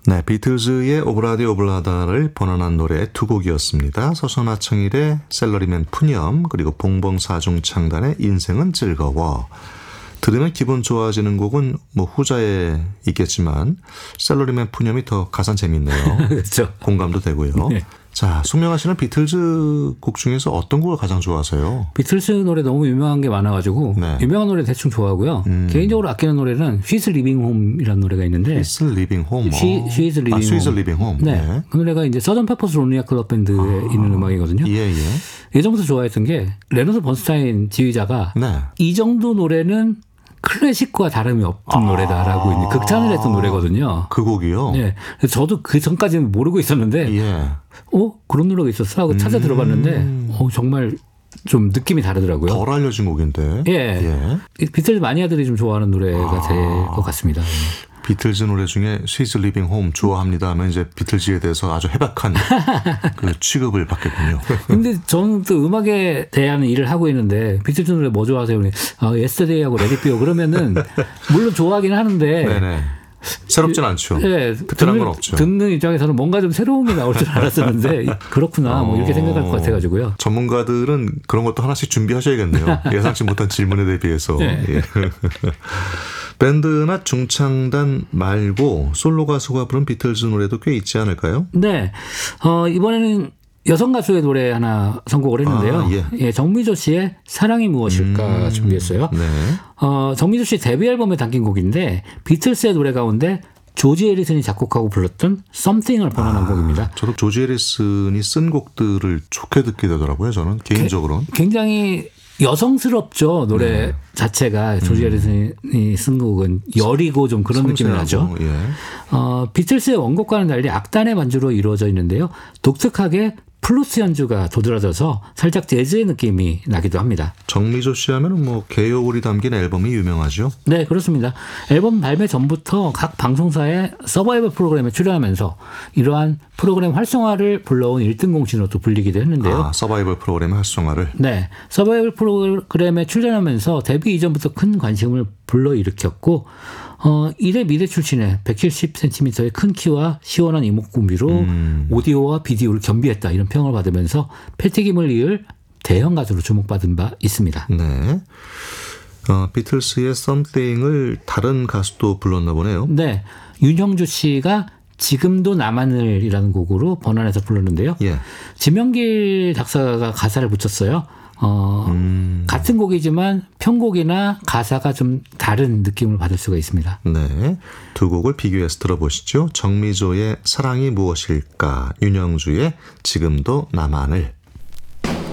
네, 비틀즈의 오브라디 오블라다를 번안한 노래 두 곡이었습니다. 서선아청일의 샐러리맨 푸념, 그리고 봉봉사중창단의 인생은 즐거워. 들으면 기분 좋아지는 곡은 뭐 후자에 있겠지만 샐러리맨 푸념이 더 가산 재밌네요. 그렇죠. 공감도 되고요. 네. 자, 송명아 씨는 비틀즈 곡 중에서 어떤 곡을 가장 좋아하세요? 비틀즈 노래 너무 유명한 게 많아가지고 네. 유명한 노래 대충 좋아하고요. 개인적으로 아끼는 노래는 She's Living Home이라는 노래가 있는데 She's Living Home. She's Living She's Home. Living Home. 네. 네. 그 노래가 이제 서던 페퍼스 론리 하트 클럽 밴드에 있는 음악이거든요. 예, 예. 예전부터 좋아했던 게 레너드 번스타인 지휘자가 네. 이 정도 노래는 클래식과 다름이 없던 노래다라고 이제 극찬을 했던 노래거든요. 그 곡이요? 네. 그래서 저도 그 전까지는 모르고 있었는데, 예. 그런 노래가 있었어 하고 찾아 들어봤는데, 정말 좀 느낌이 다르더라고요. 덜 알려진 곡인데. 예. 비틀즈 마니아들이 좀 좋아하는 노래가 될 것 같습니다. 비틀즈 노래 중에 She's Living Home 좋아합니다 하면 이제 비틀즈에 대해서 아주 해박한 그 취급을 받겠군요. 근데 저는 또 음악에 대한 일을 하고 있는데 비틀즈 노래 뭐 좋아하세요? Yesterday하고 Let It Be요. 그러면은 물론 좋아하긴 하는데 네네. 새롭진 않죠. 네, 특별한 건 없죠. 듣는 입장에서는 뭔가 좀 새로운 게 나올 줄 알았었는데 그렇구나 뭐 이렇게 생각할 것 같아가지고요. 전문가들은 그런 것도 하나씩 준비하셔야겠네요. 예상치 못한 질문에 대비해서. 네. 예. 밴드나 중창단 말고 솔로 가수가 부른 비틀즈 노래도 꽤 있지 않을까요? 네. 이번에는 여성 가수의 노래 하나 선곡을 했는데요. 예, 정미조 씨의 사랑이 무엇일까 준비했어요. 네. 정미조 씨 데뷔 앨범에 담긴 곡인데 비틀스의 노래 가운데 조지 해리슨이 작곡하고 불렀던 Something을 번안한 곡입니다. 저도 조지 해리슨이 쓴 곡들을 좋게 듣게 되더라고요. 저는 개인적으로는. 굉장히 여성스럽죠. 노래 자체가 조지 해리슨이 쓴 곡은 여리고 좀 그런 느낌이 나죠. 예. 비틀스의 원곡과는 달리 악단의 반주로 이루어져 있는데요. 독특하게 플루스 연주가 도드라져서 살짝 재즈의 느낌이 나기도 합니다. 정미조 씨 하면은 뭐 개요울이 담긴 앨범이 유명하죠? 네, 그렇습니다. 앨범 발매 전부터 각 방송사의 서바이벌 프로그램에 출연하면서 이러한 프로그램 활성화를 불러온 1등 공신으로 또 불리기도 했는데요. 서바이벌 프로그램의 활성화를? 네. 서바이벌 프로그램에 출연하면서 데뷔 이전부터 큰 관심을 불러일으켰고 이래 미대 출신의 170cm의 큰 키와 시원한 이목구비로 오디오와 비디오를 겸비했다 이런 평을 받으면서 패티김을 이을 대형 가수로 주목받은 바 있습니다. 네. 비틀스의 Something을 다른 가수도 불렀나 보네요. 네. 윤형주 씨가 지금도 나만을이라는 곡으로 번안해서 불렀는데요. 예. 지명길 작사가 가사를 붙였어요. 같은 곡이지만 편곡이나 가사가 좀 다른 느낌을 받을 수가 있습니다. 네, 두 곡을 비교해서 들어보시죠. 정미조의 사랑이 무엇일까, 윤영주의 지금도 나만을.